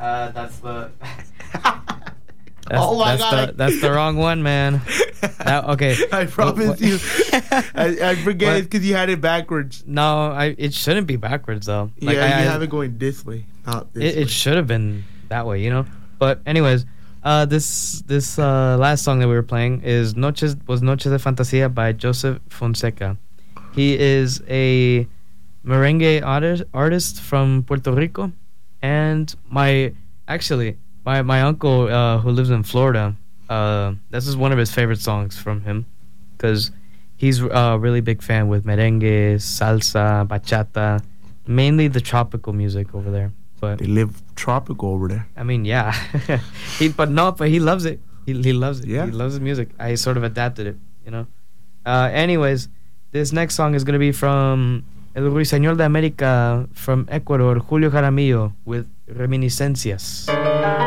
That's the. Oh my God. That's the wrong one, man. Okay. I promise you. I forget it because you had it backwards. No, it shouldn't be backwards though. Like, yeah, you have it going this way, not this way. It should have been that way, you know. But anyways, this last song that we were playing is Noches de Fantasía by Joseph Fonseca. He is a merengue artist from Puerto Rico, and my uncle who lives in Florida, this is one of his favorite songs from him, because he's a really big fan with merengue, salsa, bachata, mainly the tropical music over there. But they live tropical over there. I mean, yeah. But he loves it. He loves it. Yeah. He loves his music. I sort of adapted it, you know. Anyways, this next song is going to be from El Ruiseñor de América from Ecuador, Julio Jaramillo, with Reminiscencias.